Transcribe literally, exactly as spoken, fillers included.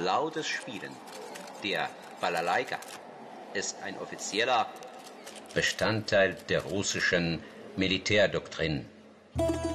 lautes Spielen der Balalaika ist ein offizieller Bestandteil der russischen Militärdoktrin.